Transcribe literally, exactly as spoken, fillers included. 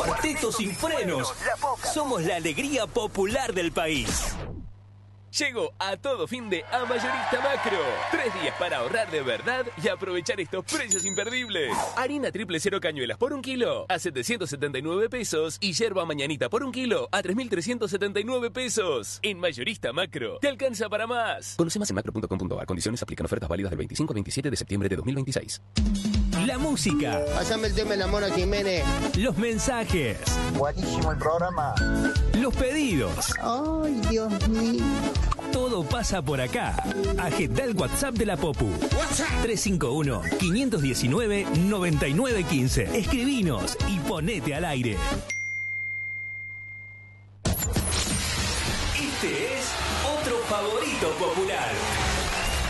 Cuarteto Sin Frenos. Somos la alegría popular del país. Llegó a todo fin de a Mayorista Macro. Tres días para ahorrar de verdad y aprovechar estos precios imperdibles. Harina triple cero cañuelas por un kilo a setecientos setenta y nueve pesos y yerba mañanita por un kilo a tres mil trescientos setenta y nueve pesos. En Mayorista Macro, te alcanza para más. Conoce más en macro punto com punto a r. Condiciones aplican. Ofertas válidas del veinticinco al veintisiete de septiembre de dos mil veintiséis. La música. Pásame el tema de la Mona Jiménez. Los mensajes. Buenísimo el programa. Los pedidos. Ay, Dios mío. Todo pasa por acá. Agenda el WhatsApp de la Popu. tres cinco uno, cinco uno nueve, nueve nueve uno cinco. Escribinos y ponete al aire. Este es otro favorito popular.